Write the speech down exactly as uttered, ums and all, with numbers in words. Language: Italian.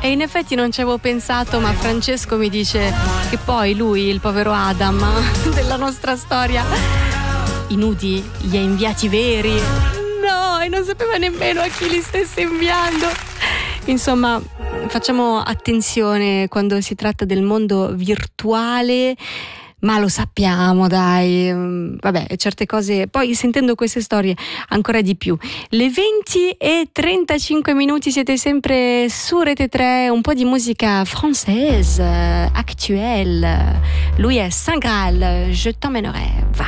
E in effetti non ci avevo pensato, ma Francesco mi dice che poi lui, il povero Adam della nostra storia, i nudi li ha inviati veri. No, e non sapeva nemmeno a chi li stesse inviando. Insomma, facciamo attenzione quando si tratta del mondo virtuale, ma lo sappiamo, dai, vabbè, certe cose, poi sentendo queste storie ancora di più. Le venti e trentacinque minuti, siete sempre su Rete tre, un po' di musica française, actuelle. Lui è Saint Graal, Je t'emmènerai, vai.